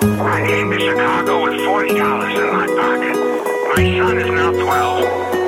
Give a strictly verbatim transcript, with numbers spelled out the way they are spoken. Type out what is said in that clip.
I came to Chicago with forty dollars in my pocket. My son is now twelve.